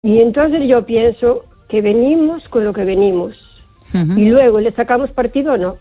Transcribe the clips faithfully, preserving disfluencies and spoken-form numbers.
Y entonces yo pienso que venimos con lo que venimos. Uh-huh. Y luego le sacamos partido o no.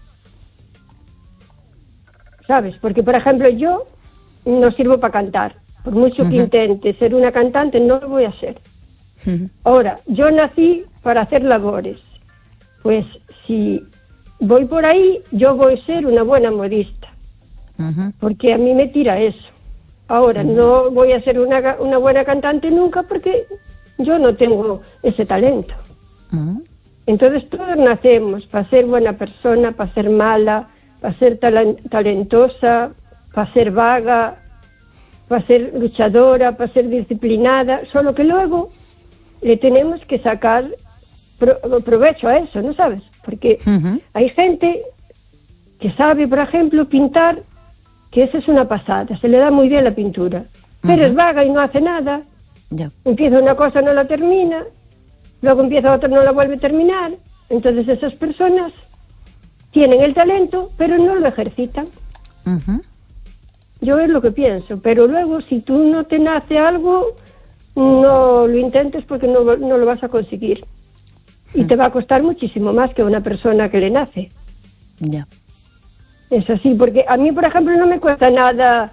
¿Sabes? Porque, por ejemplo, yo no sirvo para cantar. Por mucho uh-huh. que intente ser una cantante, no lo voy a ser. Uh-huh. Ahora, yo nací para hacer labores. Pues si voy por ahí, yo voy a ser una buena modista. Uh-huh. Porque a mí me tira eso. Ahora, uh-huh. no voy a ser una, una buena cantante nunca porque yo no tengo ese talento. Uh-huh. Entonces todos nacemos para ser buena persona, para ser mala, para ser talent- talentosa, para ser vaga, para ser luchadora, para ser disciplinada, solo que luego le tenemos que sacar pro- provecho a eso, ¿no sabes? Porque uh-huh. hay gente que sabe, por ejemplo, pintar, que esa es una pasada, se le da muy bien la pintura, pero uh-huh. es vaga y no hace nada, yeah. empieza una cosa, no la termina, luego empieza otra, no la vuelve a terminar, entonces esas personas tienen el talento, pero no lo ejercitan. Uh-huh. Yo es lo que pienso, pero luego si tú no te nace algo, no lo intentes porque no, no lo vas a conseguir. Y uh-huh. te va a costar muchísimo más que a una persona que le nace. Ya. Yeah. Es así, porque a mí, por ejemplo, no me cuesta nada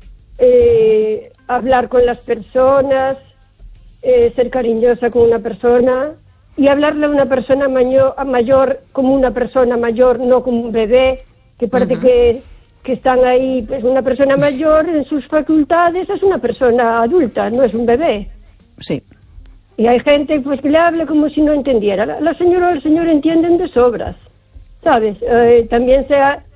eh, hablar con las personas, eh, ser cariñosa con una persona y hablarle a una persona mayor, mayor como una persona mayor, no como un bebé, que parece uh-huh. que, que están ahí, pues una persona mayor en sus facultades es una persona adulta, no es un bebé. Sí. Y hay gente pues que le habla como si no entendiera. La, la señora o el señor entienden de sobras, ¿sabes? Eh, también sea...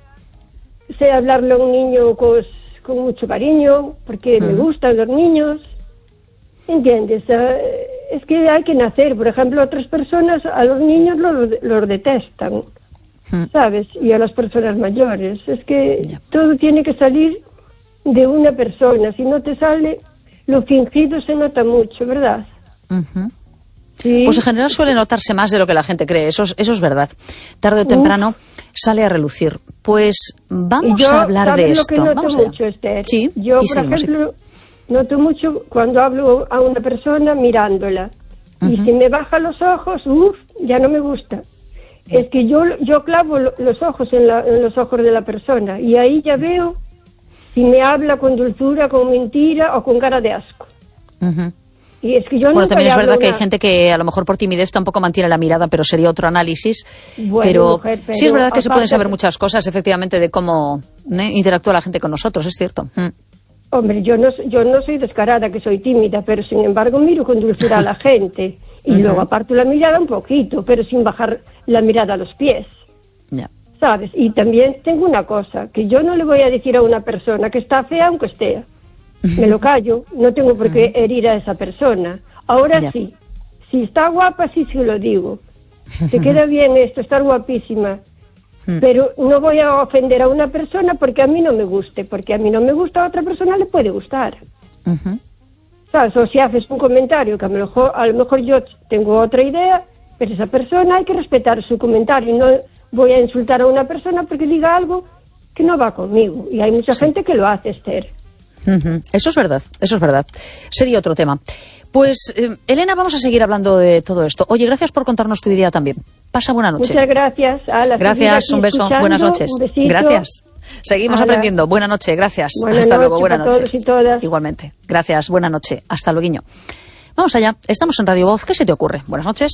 sé hablarle a un niño con, con mucho cariño, porque uh-huh. me gustan los niños, ¿entiendes? Uh, es que hay que nacer, por ejemplo, otras personas, a los niños los, los detestan, uh-huh. ¿sabes? Y a las personas mayores, es que yeah. todo tiene que salir de una persona, si no te sale, lo fingido se nota mucho, ¿verdad? Uh-huh. Sí. Pues en general suele notarse más de lo que la gente cree, eso es, eso es verdad. Tarde o temprano Uf. sale a relucir. Pues vamos yo, a hablar de esto. Lo que noto vamos mucho, Esther? Sí, yo, por seguimos, ejemplo, sí. noto mucho cuando hablo a una persona mirándola. Uh-huh. Y si me baja los ojos, uff, ya no me gusta. Yeah. Es que yo, yo clavo los ojos en, la, en los ojos de la persona y ahí ya veo si me habla con dulzura, con mentira o con cara de asco. Uh-huh. Y es que yo bueno, también es verdad una... que hay gente que a lo mejor por timidez tampoco mantiene la mirada, pero sería otro análisis. Bueno, pero, mujer, pero sí es verdad que aparte... se pueden saber muchas cosas, efectivamente, de cómo ¿eh? interactúa la gente con nosotros, es cierto. Mm. Hombre, yo no, yo no soy descarada, que soy tímida, pero sin embargo miro con dulzura a la gente. Y uh-huh. luego aparto la mirada un poquito, pero sin bajar la mirada a los pies. Yeah. ¿Sabes? Y también tengo una cosa, que yo no le voy a decir a una persona que está fea aunque esté. Me lo callo, no tengo por qué herir a esa persona. Ahora yeah. sí, si está guapa, sí se lo digo. Te queda bien esto, estar guapísima. Pero no voy a ofender a una persona porque a mí no me guste, porque a mí no me gusta, a otra persona le puede gustar. Uh-huh. ¿Sabes? O si haces un comentario que a lo mejor, a lo mejor yo tengo otra idea, pero esa persona hay que respetar su comentario. No voy a insultar a una persona porque diga algo que no va conmigo. Y hay mucha sí. gente que lo hace, Esther. Uh-huh. Eso es verdad, eso es verdad. Sería otro tema. Pues, eh, Elena, vamos a seguir hablando de todo esto. Oye, gracias por contarnos tu idea también. Pasa buena noche. Muchas gracias. A gracias, un beso. Buenas noches. Un gracias. Seguimos Ala. aprendiendo. Buena noche, gracias. Buenas Hasta luego, buena noche. Todos y todas. Igualmente. Gracias, buena noche. Hasta luego. Vamos allá. Estamos en Radio Voz. ¿Qué se te ocurre? Buenas noches.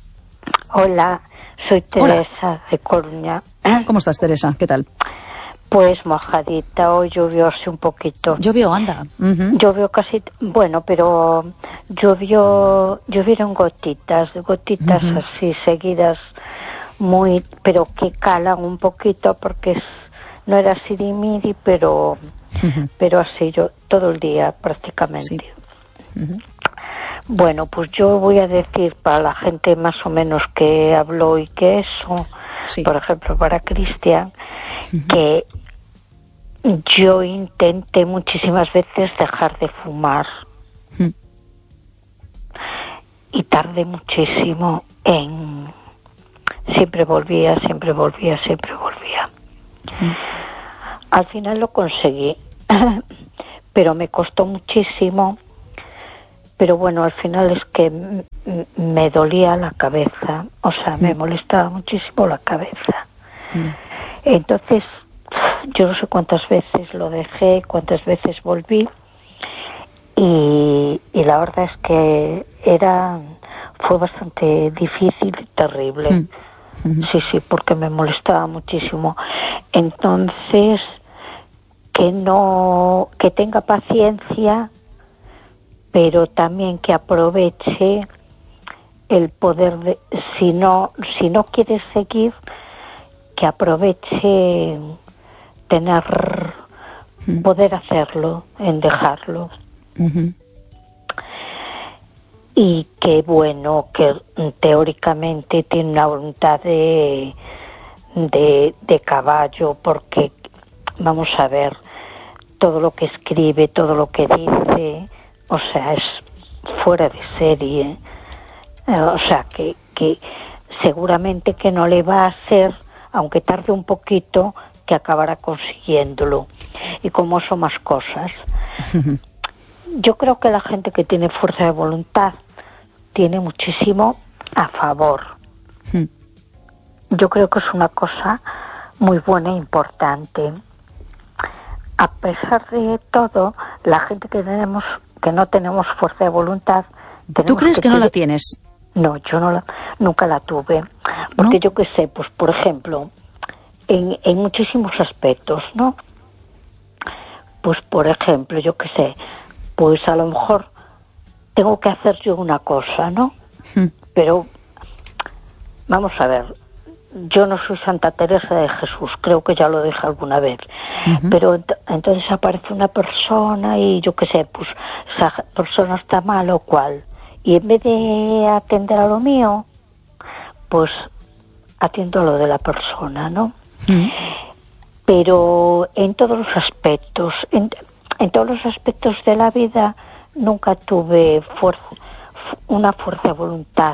Hola, soy Teresa Hola. de Coruña. ¿Cómo estás, Teresa? ¿Qué tal? Pues mojadita, hoy llovió así un poquito. Llovió, anda. Uh-huh. Llovió casi, bueno, pero llovió, llovieron gotitas, gotitas uh-huh. así seguidas, muy, pero que calan un poquito porque es, no era sirimiri, pero, uh-huh. pero así yo todo el día prácticamente. Sí. Uh-huh. Bueno, pues yo voy a decir para la gente más o menos que habló y que eso, sí. por ejemplo para Cristian, uh-huh. que yo intenté muchísimas veces dejar de fumar uh-huh. y tardé muchísimo en... Siempre volvía, siempre volvía, siempre volvía. Uh-huh. Al final lo conseguí, pero me costó muchísimo pero bueno, al final es que m- me dolía la cabeza, o sea, me molestaba muchísimo la cabeza. Mm. Entonces, yo no sé cuántas veces lo dejé, cuántas veces volví, y, y la verdad es que era fue bastante difícil y terrible. Mm. Mm-hmm. Sí, sí, porque me molestaba muchísimo. Entonces, que no, que tenga paciencia, pero también que aproveche el poder de, si no, si no quieres seguir, que aproveche tener, mm. poder hacerlo, en dejarlo. Mm-hmm. Y que bueno, que teóricamente tiene una voluntad de, de, de caballo, porque vamos a ver, todo lo que escribe, todo lo que dice, o sea, es fuera de serie. O sea, que, que seguramente que no le va a hacer, aunque tarde un poquito, que acabará consiguiéndolo. Y como son más cosas. Yo creo que la gente que tiene fuerza de voluntad tiene muchísimo a favor. Yo creo que es una cosa muy buena e importante. A pesar de todo, la gente que tenemos, que no tenemos fuerza de voluntad, ¿tú crees que, que no la tienes? No, yo no la, nunca la tuve, porque ¿no? Yo qué sé, pues por ejemplo, en, en muchísimos aspectos, ¿no? Pues por ejemplo, yo qué sé, pues a lo mejor tengo que hacer yo una cosa, ¿no? Hmm. Pero vamos a ver, yo no soy Santa Teresa de Jesús, creo que ya lo dije alguna vez, uh-huh. Pero ent- entonces aparece una persona y yo qué sé, pues esa persona está mal o cual, y en vez de atender a lo mío, pues atiendo a lo de la persona, ¿no? Uh-huh. Pero en todos los aspectos, en, en todos los aspectos de la vida, nunca tuve fuerza, una fuerza de voluntad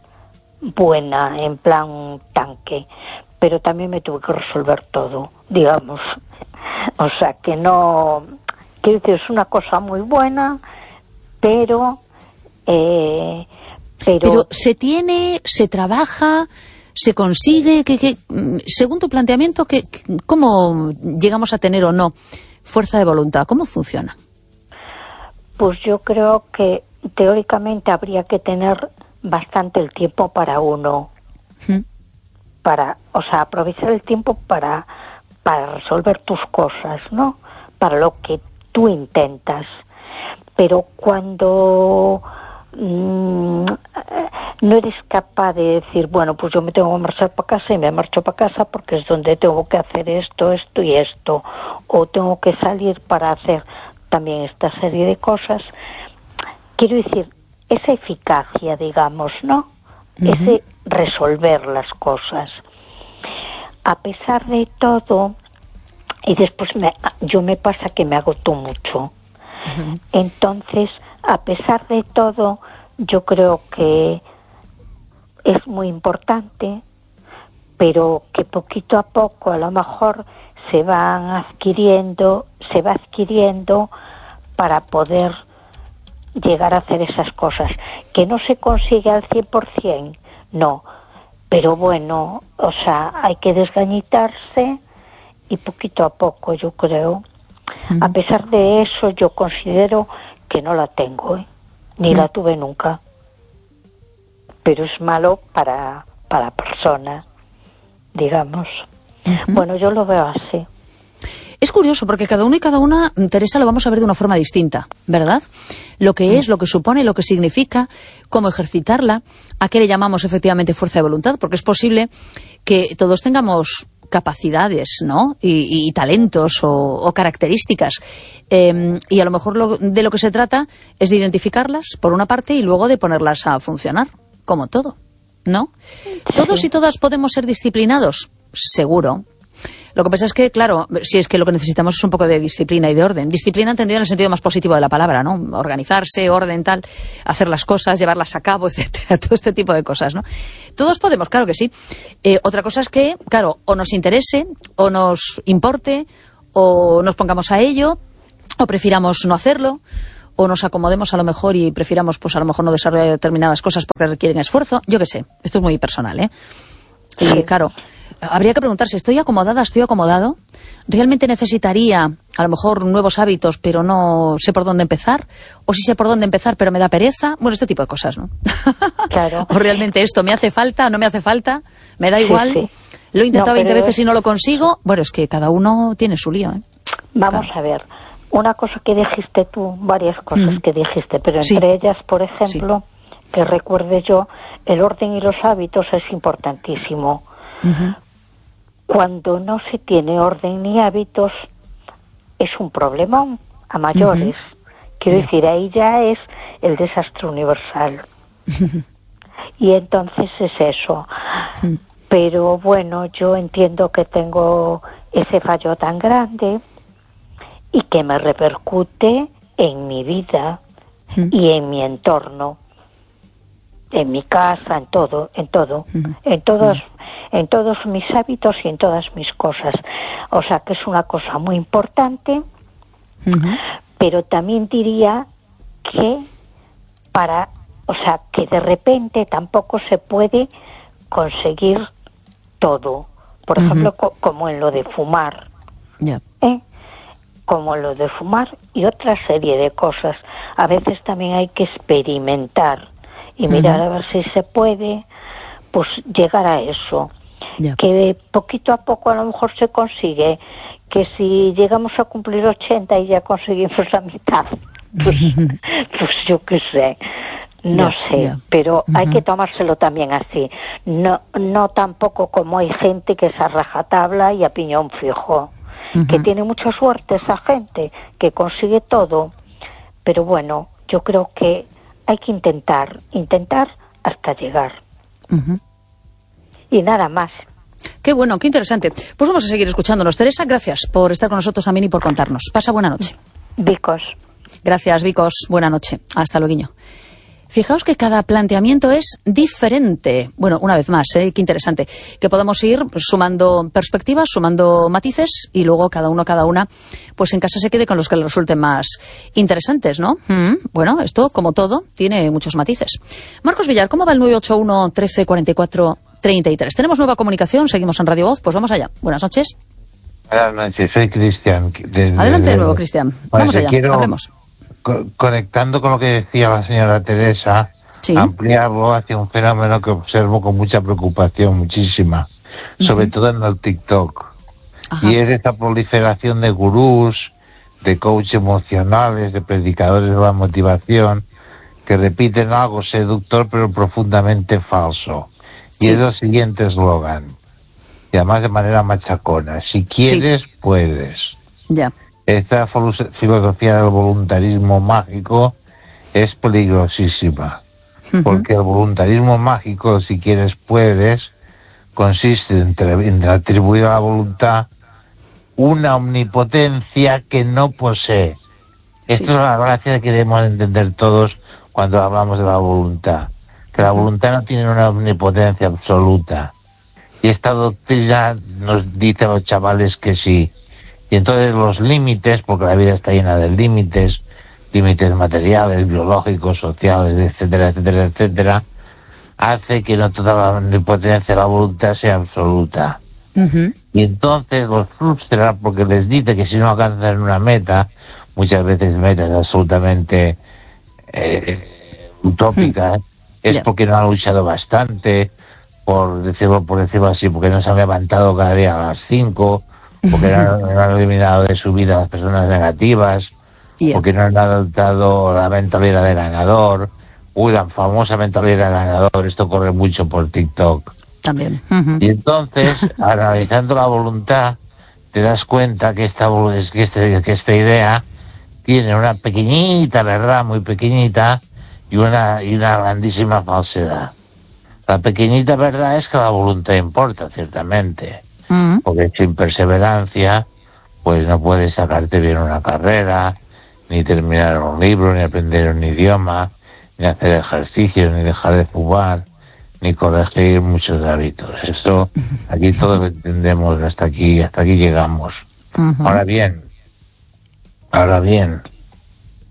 buena, en plan tanque, pero también me tuve que resolver todo, digamos. O sea, que no, quiero decir, es una cosa muy buena, pero... Eh, pero, pero se tiene, se trabaja, se consigue, que, que según tu planteamiento, que, ¿cómo llegamos a tener o no fuerza de voluntad? ¿Cómo funciona? Pues yo creo que teóricamente habría que tener bastante el tiempo para uno, ¿Mm? para, o sea, aprovechar el tiempo para, para resolver tus cosas, ¿no? Para lo que tú intentas. Pero cuando mmm, no eres capaz de decir, bueno, pues yo me tengo que marchar para casa y me marcho para casa porque es donde tengo que hacer esto, esto y esto, o tengo que salir para hacer también esta serie de cosas, quiero decir, esa eficacia, digamos, ¿no? Uh-huh. Ese resolver las cosas. A pesar de todo, y después me, yo me pasa que me agoto mucho. Uh-huh. Entonces, a pesar de todo, yo creo que es muy importante, pero que poquito a poco a lo mejor se van adquiriendo, se va adquiriendo para poder llegar a hacer esas cosas, que no se consigue al cien por ciento, no, pero bueno, o sea, hay que desgañitarse y poquito a poco, yo creo. Uh-huh. A pesar de eso, yo considero que no la tengo, ¿eh? Ni uh-huh. la tuve nunca, pero es malo para, para la persona, digamos. Uh-huh. Bueno, yo lo veo así. Es curioso porque cada uno y cada una, Teresa, lo vamos a ver de una forma distinta, ¿verdad? Lo que es, lo que supone, lo que significa, cómo ejercitarla, a qué le llamamos efectivamente fuerza de voluntad, porque es posible que todos tengamos capacidades, ¿no? Y, y talentos o, o características. Eh, y a lo mejor lo, de lo que se trata es de identificarlas, por una parte, y luego de ponerlas a funcionar, como todo, ¿no? ¿Todos y todas podemos ser disciplinados? Seguro. Lo que pasa es que, claro, si es que lo que necesitamos es un poco de disciplina y de orden. Disciplina entendida en el sentido más positivo de la palabra, ¿no? Organizarse, orden, tal, hacer las cosas, llevarlas a cabo, etcétera, todo este tipo de cosas, ¿no? Todos podemos, claro que sí. Eh, otra cosa es que, claro, o nos interese, o nos importe, o nos pongamos a ello, o prefiramos no hacerlo, o nos acomodemos a lo mejor y prefiramos pues a lo mejor no desarrollar determinadas cosas porque requieren esfuerzo, yo qué sé, esto es muy personal, ¿eh? Y sí. Claro, habría que preguntarse, ¿estoy acomodada, estoy acomodado? ¿Realmente necesitaría a lo mejor nuevos hábitos pero no sé por dónde empezar? ¿O sí sé por dónde empezar pero me da pereza? Bueno, este tipo de cosas, ¿no? Claro. ¿O realmente esto me hace falta, no me hace falta? ¿Me da igual? Sí, sí. Lo he intentado veinte no, veces y no lo consigo. Bueno, es que cada uno tiene su lío, ¿eh? Vamos claro. a ver, una cosa que dijiste tú, varias cosas mm. que dijiste, pero entre sí. ellas, por ejemplo, sí. que recuerde yo, el orden y los hábitos es importantísimo. Uh-huh. Cuando no se tiene orden ni hábitos, es un problemón a mayores. Uh-huh. Quiero yeah. decir, ahí ya es el desastre universal. Uh-huh. Y entonces es eso. Uh-huh. Pero bueno, yo entiendo que tengo ese fallo tan grande y que me repercute en mi vida uh-huh. y en mi entorno, en mi casa, en todo, en todo, uh-huh. en todos, uh-huh. en todos mis hábitos y en todas mis cosas. O sea que es una cosa muy importante, uh-huh. pero también diría que para, o sea que de repente tampoco se puede conseguir todo. Por uh-huh. ejemplo, co- como en lo de fumar. Yeah. ¿Eh? Como lo de fumar y otra serie de cosas. A veces también hay que experimentar y mirar uh-huh. a ver si se puede pues llegar a eso. Yeah. Que poquito a poco a lo mejor se consigue, que si llegamos a cumplir ochenta y ya conseguimos la mitad, pues, pues yo qué sé, no yeah, sé, yeah. pero uh-huh. hay que tomárselo también así, no no tampoco como hay gente que es a rajatabla y a piñón fijo. Uh-huh. Que tiene mucha suerte esa gente, que consigue todo, pero bueno, yo creo que hay que intentar, intentar hasta llegar. Uh-huh. Y nada más. Qué bueno, qué interesante. Pues vamos a seguir escuchándonos. Teresa, gracias por estar con nosotros también y por contarnos. Pasa buena noche. Vicos. Gracias, Vicos. Buena noche. Hasta luego. Fijaos que cada planteamiento es diferente. Bueno, una vez más, ¿eh? Qué interesante. Que podamos ir sumando perspectivas, sumando matices y luego cada uno, cada una, pues en casa se quede con los que le resulten más interesantes, ¿no? Mm, bueno, esto, como todo, tiene muchos matices. Marcos Villar, ¿cómo va el nueve ocho uno, trece, cuarenta y cuatro, treinta y tres? Tenemos nueva comunicación, seguimos en Radio Voz, pues vamos allá. Buenas noches. Buenas noches, soy Cristian. De, Adelante de, de nuevo, Cristian. Vamos allá, quiero... hablemos. Conectando con lo que decía la señora Teresa, ¿sí? Ampliarlo hacia un fenómeno que observo con mucha preocupación, muchísima, uh-huh. sobre todo en el TikTok. Ajá. Y es esta proliferación de gurús, de coaches emocionales, de predicadores de la motivación, que repiten algo seductor pero profundamente falso. Y sí. es el siguiente eslogan, y además de manera machacona: si quieres, sí. puedes. Ya. Esta filosofía del voluntarismo mágico es peligrosísima, uh-huh. porque el voluntarismo mágico, si quieres puedes, consiste en, en atribuir a la voluntad una omnipotencia que no posee. Esto sí. es la gracia que debemos entender todos cuando hablamos de la voluntad, que la voluntad no tiene una omnipotencia absoluta. Y esta doctrina nos dice a los chavales que sí. Y entonces los límites, porque la vida está llena de límites, límites materiales, biológicos, sociales, etcétera, etcétera, etcétera, hace que no toda la omnipotencia de la voluntad sea absoluta. Uh-huh. Y entonces los frustra porque les dice que si no alcanzan una meta, muchas veces metas absolutamente eh, utópicas, uh-huh. es yeah. porque no han luchado bastante, por decirlo, por decirlo así, porque no se han levantado cada día a las cinco, porque no, no han eliminado de su vida a las personas negativas, yeah. porque no han adoptado la mentalidad de ganador. Uy, la famosa mentalidad de ganador, esto corre mucho por TikTok. También. Uh-huh. Y entonces, analizando la voluntad, te das cuenta que esta, que, este, que esta idea tiene una pequeñita verdad, muy pequeñita, y una, y una grandísima falsedad. La pequeñita verdad es que la voluntad importa, ciertamente. Porque sin perseverancia, pues no puedes sacarte bien una carrera, ni terminar un libro, ni aprender un idioma, ni hacer ejercicios, ni dejar de fumar, ni corregir muchos hábitos. Esto, aquí todos lo entendemos, hasta aquí, hasta aquí llegamos. Uh-huh. Ahora bien, ahora bien,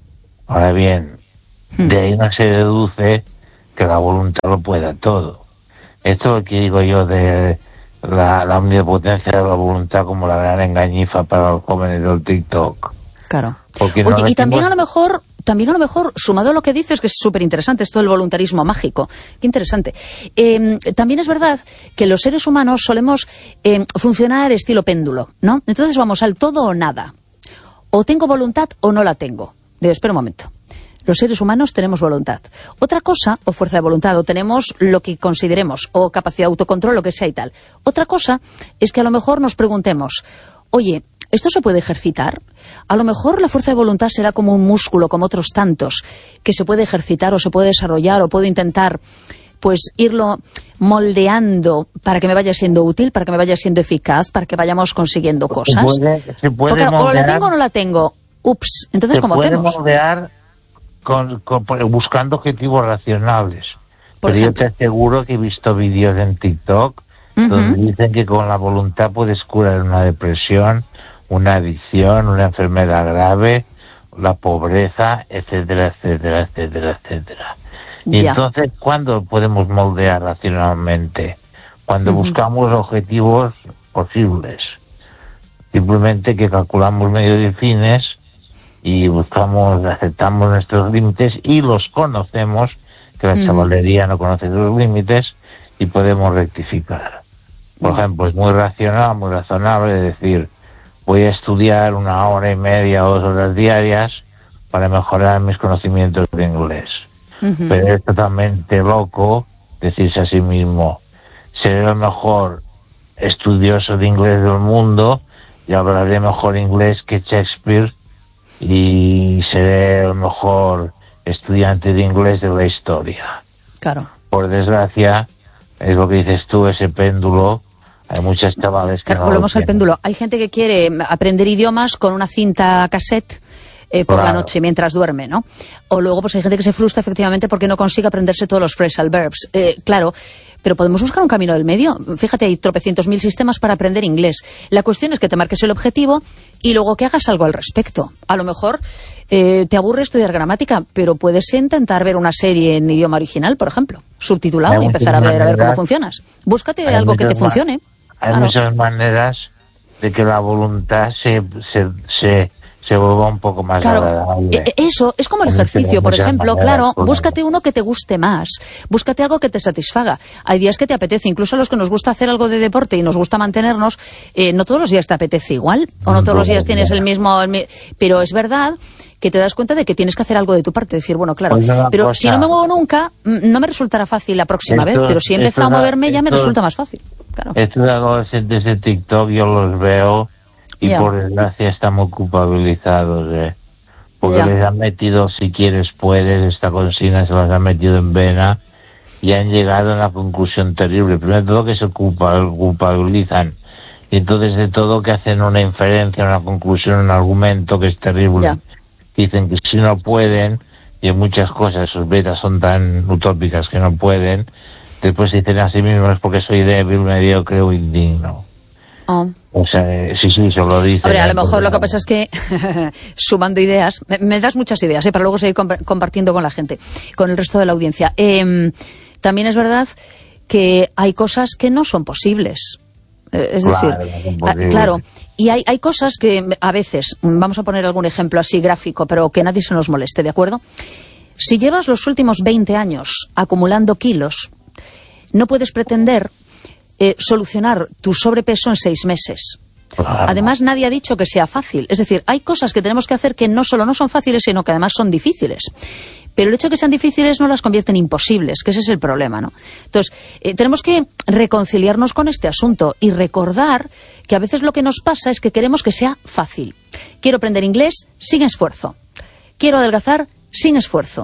Ahora bien, hmm. de ahí no se deduce que la voluntad lo pueda todo. Esto es lo que digo yo de la, la omnipotencia de la voluntad como la gran engañifa para los jóvenes del TikTok. Claro. Porque Oye, no y también decimos... a lo mejor, también a lo mejor, sumado a lo que dices, que es súper interesante, esto del voluntarismo mágico. Qué interesante. Eh, también es verdad que los seres humanos solemos eh, funcionar estilo péndulo, ¿no? Entonces vamos al todo o nada. O tengo voluntad o no la tengo. Digo, espera un momento. Los seres humanos tenemos voluntad. Otra cosa, o fuerza de voluntad, o tenemos lo que consideremos, o capacidad de autocontrol, lo que sea y tal. Otra cosa es que a lo mejor nos preguntemos, oye, ¿esto se puede ejercitar? A lo mejor la fuerza de voluntad será como un músculo, como otros tantos, que se puede ejercitar o se puede desarrollar o puedo intentar, pues, irlo moldeando para que me vaya siendo útil, para que me vaya siendo eficaz, para que vayamos consiguiendo cosas. Se puede, se puede Porque, moldear, o la tengo o no la tengo. Ups, entonces, ¿cómo hacemos? Se puede moldear con, con, buscando objetivos racionales. Por Pero ejemplo. yo te aseguro que he visto vídeos en TikTok uh-huh. donde dicen que con la voluntad puedes curar una depresión, una adicción, una enfermedad grave, la pobreza, etcétera, etcétera, etcétera, etcétera. Y ya. Entonces, ¿cuándo podemos moldear racionalmente? Cuando uh-huh. buscamos objetivos posibles. Simplemente que calculamos medios y fines y buscamos, aceptamos nuestros límites y los conocemos, que la uh-huh. chavalería no conoce sus límites, y podemos rectificar. Por uh-huh. ejemplo, es muy racional, muy razonable decir, voy a estudiar una hora y media o dos horas diarias para mejorar mis conocimientos de inglés. Uh-huh. Pero es totalmente loco decirse a sí mismo, seré el mejor estudioso de inglés del mundo y hablaré mejor inglés que Shakespeare y seré el mejor estudiante de inglés de la historia. Claro. Por desgracia, es lo que dices tú, ese péndulo. Hay muchas chavales que claro, no volvemos al péndulo. Hay gente que quiere aprender idiomas con una cinta cassette eh, por claro. la noche mientras duerme, ¿no? O luego pues hay gente que se frustra efectivamente porque no consigue aprenderse todos los phrasal verbs. Eh, claro, pero podemos buscar un camino del medio. Fíjate, hay tropecientos mil sistemas para aprender inglés. La cuestión es que te marques el objetivo y luego que hagas algo al respecto. A lo mejor eh, te aburre estudiar gramática, pero puedes intentar ver una serie en idioma original, por ejemplo, subtitulado, y empezar a ver, a ver cómo funcionas. Búscate algo que te funcione. Hay claro. muchas maneras de que la voluntad se, se, se, se vuelva un poco más claro, agradable. Eso es como el ejercicio, por ejemplo, claro, búscate uno que te guste más, búscate algo que te satisfaga. Hay días que te apetece, incluso a los que nos gusta hacer algo de deporte y nos gusta mantenernos, eh, no todos los días te apetece igual, o no todos los días tienes el mismo, el mi... pero es verdad que te das cuenta de que tienes que hacer algo de tu parte, decir, bueno, claro, pero cosa, si no me muevo nunca, no me resultará fácil la próxima esto, vez, pero si he empezado a moverme esto, ya me resulta más fácil. Claro. Estos adolescentes de TikTok yo los veo y yeah. por desgracia están muy culpabilizados, ¿eh? Porque yeah. les han metido, si quieres puedes, esta consigna se las han metido en vena y han llegado a una conclusión terrible. Primero de todo que se culpa, culpabilizan y entonces de todo que hacen una inferencia, una conclusión, un argumento que es terrible. Yeah. Dicen que si no pueden, y en muchas cosas sus metas son tan utópicas que no pueden, después dicen a sí mismos porque soy débil, mediocre o indigno. Oh. O sea, sí, sí, se lo dicen. Hombre, a lo mejor lo que pasa es que, sumando ideas, me, me das muchas ideas, ¿eh? Para luego seguir comp- compartiendo con la gente, con el resto de la audiencia. Eh, también es verdad que hay cosas que no son posibles. Es decir, claro, claro, y hay, hay cosas que a veces, vamos a poner algún ejemplo así gráfico, pero que nadie se nos moleste, ¿de acuerdo? Si llevas los últimos veinte años acumulando kilos, no puedes pretender eh, solucionar tu sobrepeso en seis meses. Claro. Además, nadie ha dicho que sea fácil. Es decir, hay cosas que tenemos que hacer que no solo no son fáciles, sino que además son difíciles. Pero el hecho de que sean difíciles no las convierte en imposibles, que ese es el problema, ¿no? Entonces, eh, tenemos que reconciliarnos con este asunto y recordar que a veces lo que nos pasa es que queremos que sea fácil. Quiero aprender inglés sin esfuerzo. Quiero adelgazar sin esfuerzo.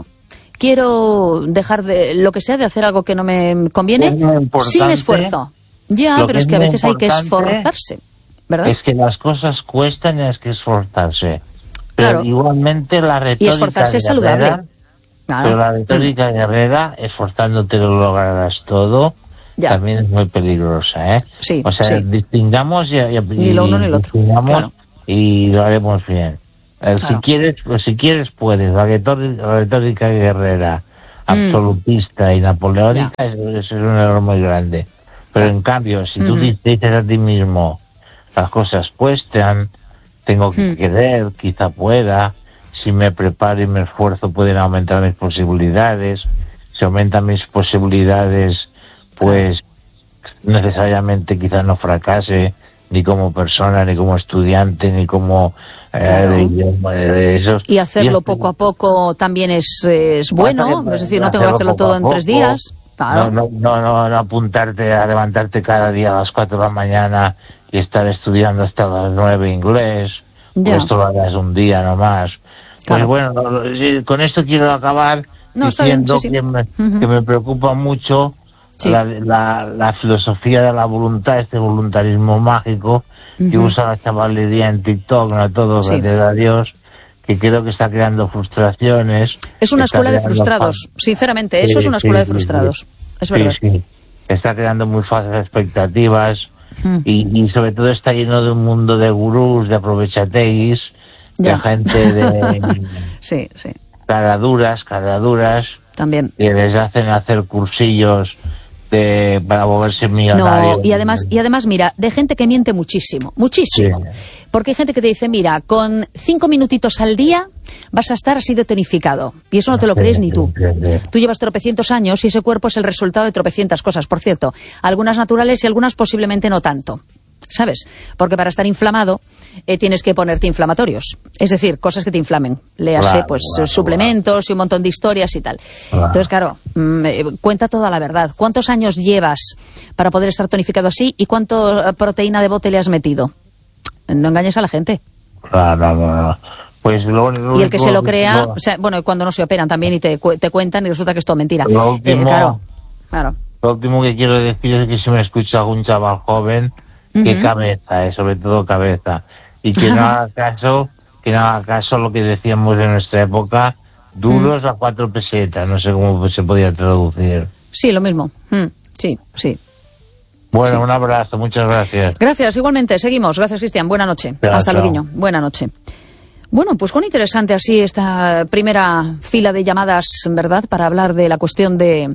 Quiero dejar de lo que sea de hacer algo que no me conviene sin esfuerzo. Ya, pero es que a veces hay que esforzarse, ¿verdad? Es que las cosas cuestan y hay que esforzarse. Pero claro. igualmente la retórica y esforzarse es saludable. Claro. Pero la retórica guerrera, esforzándote lo lograrás todo, ya. también es muy peligrosa, ¿eh? Sí, o sea, sí. distingamos y, y, ni lo uno ni lo otro. Claro. Y lo haremos bien. Eh, claro. Si quieres, pues si quieres puedes. La retórica, la retórica guerrera, absolutista mm. y napoleónica, yeah. eso, eso es un error muy grande. Pero en cambio, si tú mm-hmm. dices a ti mismo, las cosas cuestan, tengo que mm. querer, quizá pueda, si me preparo y me esfuerzo pueden aumentar mis posibilidades, si aumentan mis posibilidades, pues necesariamente quizá no fracase, ni como persona, ni como estudiante, ni como claro. eh, de, de esos. Y hacerlo y poco a poco también es, es bueno, que, es decir, no tengo que hacerlo todo en poco, tres días. Claro. No, no, no, no, no apuntarte a levantarte cada día a las cuatro de la mañana y estar estudiando hasta las nueve inglés, pues esto lo hagas un día nomás. Claro. Pues bueno, con esto quiero acabar no, diciendo bien, sí, sí. Que, me, uh-huh. que me preocupa mucho sí. la, la, la filosofía de la voluntad, este voluntarismo mágico uh-huh. que usa la chavalería en TikTok, no todo, sí. gracias a Dios, que creo que está creando frustraciones. Es una escuela de frustrados, fan... sinceramente, eso sí, es una escuela sí, de frustrados, sí, es verdad. Sí, sí. Está creando muy falsas expectativas uh-huh. y, y sobre todo está lleno de un mundo de gurús, de aprovechateis, ya. de gente de... sí, sí. caraduras, caraduras. También. Que les hacen hacer cursillos de, para volverse millonarios. No, y además, y además, mira, de gente que miente muchísimo, muchísimo. Sí. Porque hay gente que te dice, mira, con cinco minutitos al día vas a estar así de tonificado. Y eso no te lo crees ni tú. Tú llevas tropecientos años y ese cuerpo es el resultado de tropecientas cosas, por cierto. Algunas naturales y algunas posiblemente no tanto. ¿Sabes? Porque para estar inflamado eh, tienes que ponerte inflamatorios. Es decir, cosas que te inflamen. Léase, claro, pues, claro, suplementos claro. y un montón de historias y tal. Claro. Entonces, claro, mmm, cuenta toda la verdad. ¿Cuántos años llevas para poder estar tonificado así y cuánto proteína de bote le has metido? No engañes a la gente. Claro, no, no. Pues lo, lo, y el que lo, se lo crea, lo, o sea, bueno, cuando no se operan también y te, te cuentan y resulta que es todo mentira. Lo último, eh, claro, claro. Lo último que quiero decir es que si me escucha algún chaval joven, que uh-huh. cabeza, eh, sobre todo cabeza, y que no haga caso, que no haga caso a lo que decíamos en nuestra época, duros uh-huh. a cuatro pesetas, no sé cómo se podía traducir. Sí, lo mismo, mm, sí, sí. Bueno, sí. un abrazo, muchas gracias. Gracias, igualmente, seguimos, gracias Cristian, buena noche, chao, hasta chao. luego, buena noche. Bueno, pues cuán interesante así esta primera fila de llamadas, ¿verdad?, para hablar de la cuestión de...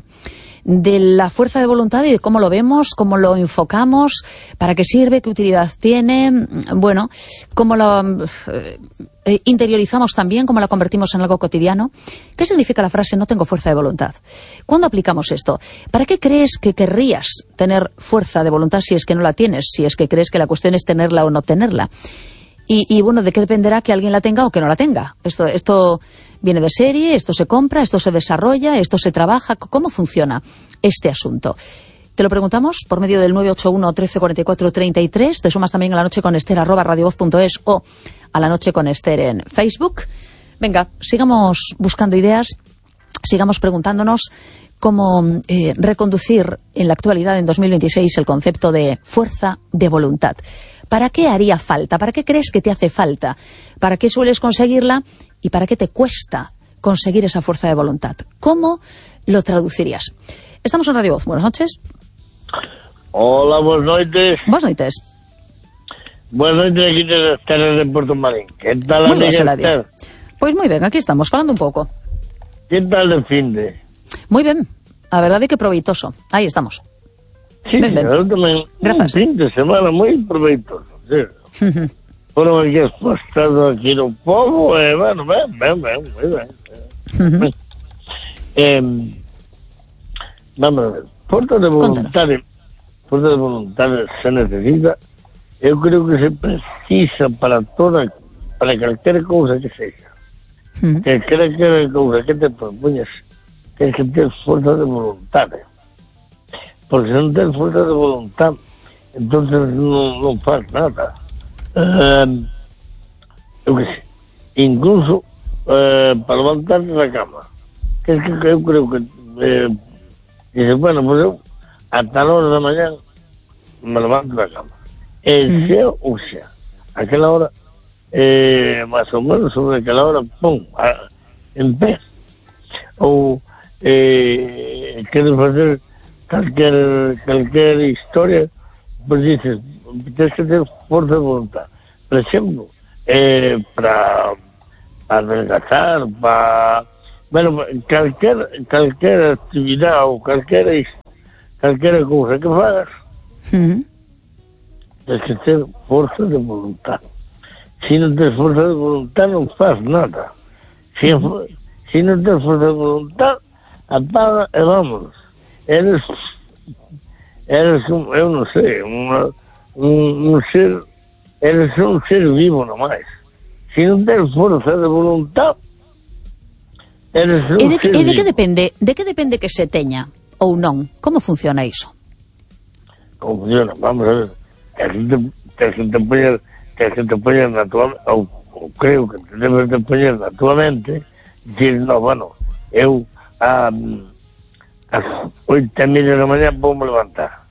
de la fuerza de voluntad y de cómo lo vemos, cómo lo enfocamos, para qué sirve, qué utilidad tiene, bueno, cómo lo eh, interiorizamos también, cómo la convertimos en algo cotidiano. ¿Qué significa la frase no tengo fuerza de voluntad? ¿Cuándo aplicamos esto? ¿Para qué crees que querrías tener fuerza de voluntad si es que no la tienes, si es que crees que la cuestión es tenerla o no tenerla? Y, y bueno, ¿de qué dependerá que alguien la tenga o que no la tenga? Esto, esto viene de serie, esto se compra, esto se desarrolla, esto se trabaja. ¿Cómo funciona este asunto? Te lo preguntamos por medio del nueve ocho uno, trece cuarenta y cuatro, treinta y tres. Te sumas también a La Noche con Ester, arroba radiovoz punto es o a La Noche con Ester en Facebook. Venga, sigamos buscando ideas, sigamos preguntándonos cómo eh, reconducir en la actualidad, en dos mil veintiséis, el concepto de fuerza de voluntad. ¿Para qué haría falta? ¿Para qué crees que te hace falta? ¿Para qué sueles conseguirla? ¿Y para qué te cuesta conseguir esa fuerza de voluntad? ¿Cómo lo traducirías? Estamos en Radio Voz. Buenas noches. Hola, buenas noches. Buenas noches. Buenas noches, aquí de Esther de Puerto Marín. ¿Qué tal, muy amiga bien, Esther? Pues muy bien, aquí estamos, falando un pouco. ¿Qué tal el fin de? Muy ben, a verdade é que proveitoso. Aí estamos. Sí, ben, ben. Eu tamén. Grazas. Un fin de semana moi proveitoso, sí. Uh-huh. Foron aquí expostados aquí no povo, e, bueno, ben, ben, ben, moi ben. Uh-huh. Eh, vamos a ver, fuerza de voluntades, fuerza de voluntades se necesita, eu creo que se precisa para toda, para calquera cousa que sexa. Uh-huh. Que calquera cousa que te propoñas, tens que ter fuerza de voluntade. Porque se non tens fuerza de voluntad, entonces non, non faz nada. Uh, eu que sei, incluso uh, para levantarte da cama, que es que eu creo que eh, dice, bueno, pues eu a tal hora da mañá me levanto da cama, e uh-huh. sea ou sea, aquela hora eh, más ou menos sobre aquela hora, pum, a, en pé, ou eh, queres facer calquer, calquer historia, pues dices, tens que ter fuerza de voluntad. Por exemplo, eh, para adelgazar, para... Bueno, calquera, calquera actividade ou calquera, calquera cousa que fagas, uh-huh. tens que ter forza de voluntad. Se non tens forza de voluntad non faz nada. Se, uh-huh. se non tens forza de voluntad, apaga e vámonos. Eres, eres un, eu non sei, un, un, un ser, eres un ser vivo nomais. Se non tens forza de voluntad, eres un e de, ser e de que vivo. depende, de que depende que se teña ou non? Como funciona iso? Como funciona? Vamos a ver, tens que te, tens que te poñer, tens que te poñer na tua, ou, ou creo que te debes de poñer na tua mente, dicir, no, bueno, eu a ás oito e media da mañá vou me levantar.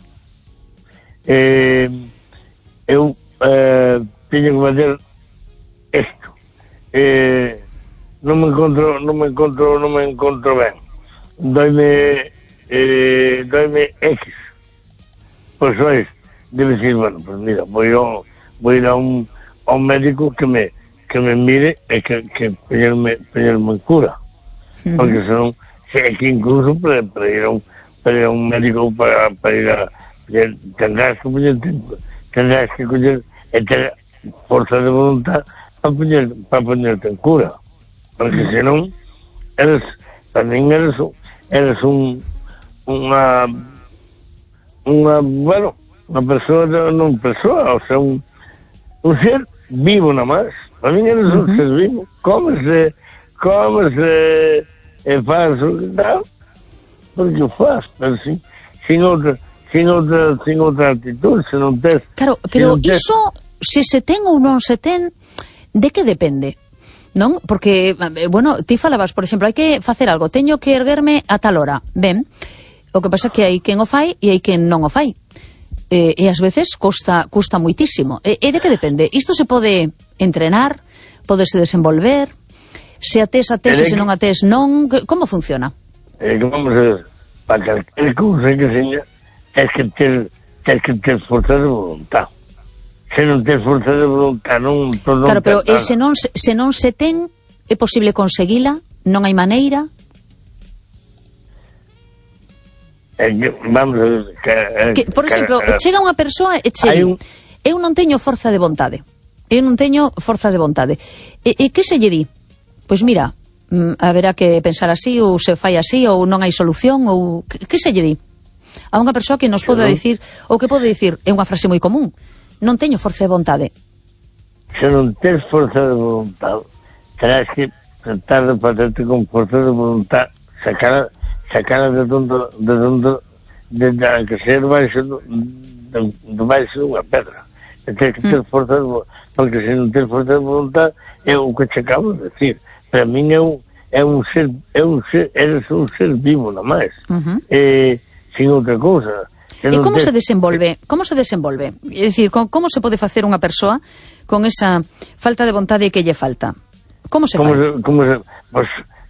Eh, eu eh, teño que fazer isto. Eh, non me encontro, non me encontro, non me encontro ben. Doime, eh, doime X. Pois sois, debe ser, bueno, pues mira, vou ir a, vou ir a un, a un médico que me, que me mire e que, que poñerme, poñerme en cura. Uh-huh. Porque senón, é que incluso para, para ir a un, para ir a un médico, para, para ir a, tendrás que poñer, tendrás que coñer e ter forza de voluntad para poñer, para poñerte en cura. Porque senón, eres, tamén eres, eres un, unha, unha, bueno, unha persoa, non persoa, o sea, un, un ser vivo na máis. Para mí eres un uh-huh. ser vivo. Cómese, cómese, e faz o que dá, porque o faz, pero sin, sin outra, sin outra, sin outra actitud, se non tes... Claro, pero iso, se se ten ou non se ten, de que depende? Non? Porque, bueno, ti falabas, por exemplo, hai que facer algo, teño que erguerme a tal hora. Ben, o que pasa é que hai quen o fai e hai quen non o fai. E, e ás veces costa, custa moitísimo. E, e de que depende? Isto se pode entrenar, podese desenvolver, se a tes, a tes, e se non a tes, non... Como funciona? É que vamos a ver, para calquer cousa que seña, tens que ter, tens que ter forza de voluntad. Se non tens forza de voluntad, non... non claro, pero e se non, se non se ten, é posible conseguila? Non hai maneira? É que, vamos a ver... Que, que, por exemplo, que, chega unha persoa e che un... eu non teño forza de vontade. Eu non teño forza de vontade. E, e que se lle di? Pois mira, haberá que pensar así, ou se fai así, ou non hai solución, ou... Que, que se lle di? A unha persoa que nos pode dicir, ou que pode dicir, é unha frase moi común, non teño forza de vontade. Se non tens forza de vontade, terás que tratar de facerte con forza de vontade, sacar, sacar de donde, de donde, de, de, de que ser baixo, de, de baixo dunha pedra. E tens que ter forza de vontade, porque se non tens forza de vontade, é o que te acabo de decir. Para min é un, é un ser, é un ser, eres un ser vivo, na máis. Uh-huh. Eh, sin outra cousa. E como se desenvolve? Como se desenvolve? É dicir, como se pode facer unha persoa con esa falta de vontade que lle falta? Como se como fai? Se, como se, pues,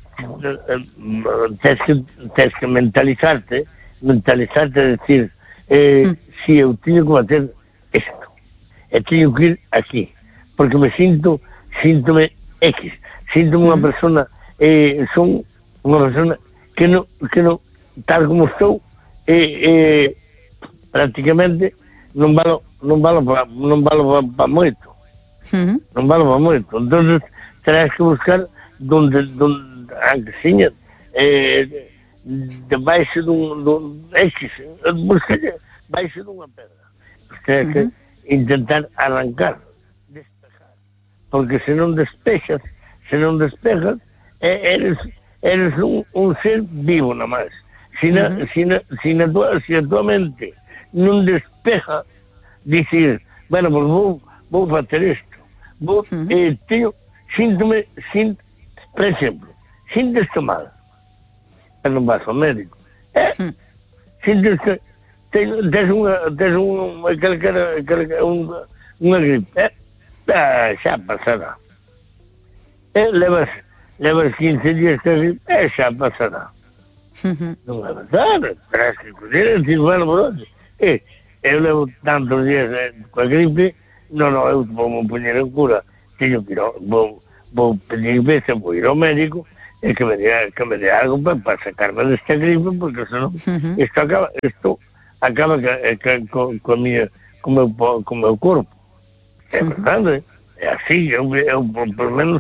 tens que, tens que mentalizarte, mentalizarte a decir, eh, mm. si eu teño que bater isto, e teño que ir aquí, porque me sinto, síntome X, síntome mm. unha persona, eh, son unha persona que non, que non, tal como estou, eh, eh, prácticamente non valo non valo para non valo para pa moito. Uh-huh. Non valo para moito. Entonces terás que buscar donde donde aunque seña eh debaixo dun, dun X, buscar debaixo dunha pedra. Terás uh-huh. que intentar arrancar, despejar. Porque se non despexas, se non despejas, eh, eres eres un, un ser vivo na máis. Si na, uh-huh. si na, si na tua, si a tua mente non despeja, dicir, bueno, pues vou, vou facer isto, vou, uh-huh. eh, teño, síntome, sint, por exemplo, sintes mal, pero non vas ao médico, eh, uh-huh. sintes que tes unha, tes unha, calquera, calquera, unha, unha gripe, eh, ah, xa pasará, eh, levas, levas quince días que gripe, eh, xa pasará. Uh-huh. Non é verdade, terás que coller e dicir, bueno, por onde? Eh, eu levo tantos días eh, coa gripe, non, non, eu vou me poñer en cura, teño que ir, vou, vou pedir veces, vou ir ao médico e que me dé, que me dé algo para, para sacarme desta gripe, porque senón uh-huh. isto acaba, isto acaba que, que, co, co, minha, co, meu, co meu corpo. É verdade, é así, eu, eu por, por menos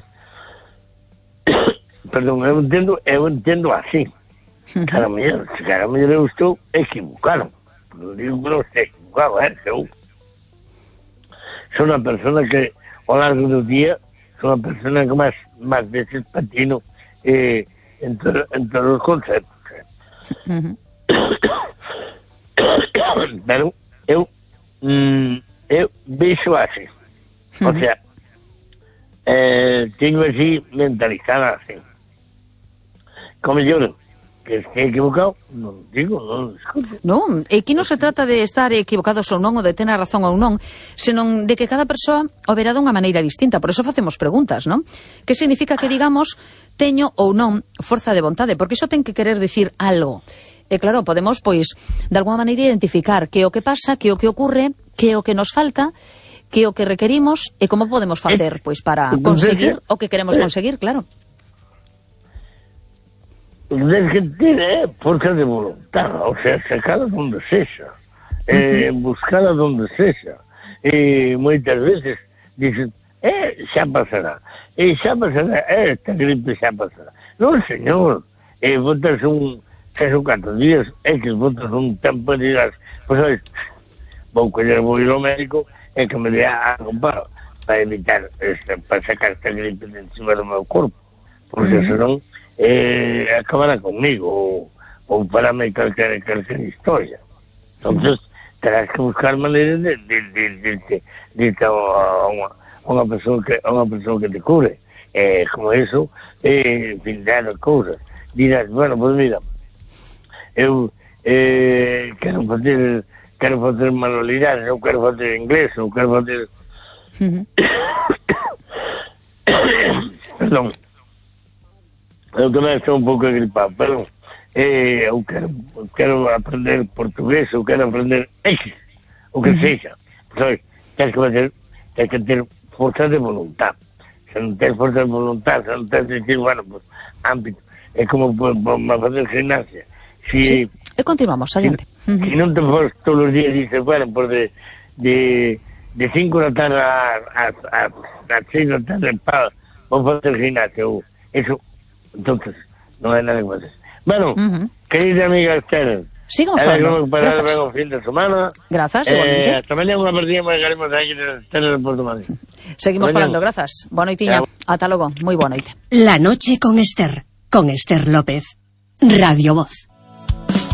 perdón, eu entendo, eu entendo así. Uh-huh. Cada mellor, se cada mellor eu estou equivocado. Non digo que non estou equivocado, eh, eu sou unha persona que ao largo do día sou unha persona que máis, máis veces patino eh, en, to, en todos os conceptos. Uh-huh. Pero eu mm, eu vexo así. Uh-huh. O sea, eh, teño así mentalizada así. Como mellor que esté equivocado, non digo, non discuto. Non, aquí non se trata de estar equivocados ou non, ou de tener razón ou non, senón de que cada persoa o verá dunha maneira distinta. Por eso facemos preguntas, non? Que significa que digamos teño ou non forza de vontade, porque iso ten que querer dicir algo. E claro, podemos, pois, de alguma maneira identificar que o que pasa, que o que ocurre, que o que nos falta, que o que requerimos e como podemos facer, pois, para conseguir o que queremos conseguir, claro. Tens que ter eh, forza de voluntad, o sea, sacala donde sexa, eh, uh-huh. buscala donde sexa, e moitas veces dicen, eh, xa pasará, e xa pasará, eh, esta gripe xa pasará. Non, señor, eh, botas un, tres ou catro días, é que botas un tempo e digas, pois, pues, vou coller, vou ir ao médico, e que me dé algo para, para evitar, este, para sacar esta gripe de encima do meu corpo, porque uh-huh. senón, eh, acabará conmigo ou, ou parame calquera, calquera historia. Entonces terás que buscar maneiras de de, de, de, de, de, de a unha, unha persoa que a unha persoa que te cure, eh, como eso, eh, en fin, dar cousas. Dirás, bueno, pues mira, eu eh, quero facer quero facer manualidades, eu quero facer inglés, eu quero facer uh-huh. perdón, eu tamén estou un pouco agripado, pero eh, eu quero, quero aprender portugués, eu quero aprender X, o que uh-huh. sexa. Pois, tens que fazer, tens que ter forza de voluntad. Se non tens forza de voluntad, se non tens de decir, bueno, pues, ámbito, é como para fazer gimnasia. Si, sí, e continuamos, adiante. Si, uh-huh. si non te fores todos os días, dices, bueno, pues de, de, de cinco da tarde a, a, a, a seis da tarde, pa, vou facer gimnasia, ou, eso. Entonces, non hai nada que fazer. Bueno, uh-huh. querida amiga Esther, sigamos falando. Grazas. Un fin de semana. Grazas, eh, igualmente. Hasta mañana unha partida máis garemos aquí en Esther de Porto Madrid. Seguimos falando, grazas. Boa noitiña. Ata logo, moi boa noite. La noche con Esther, con Esther López. Radio Voz.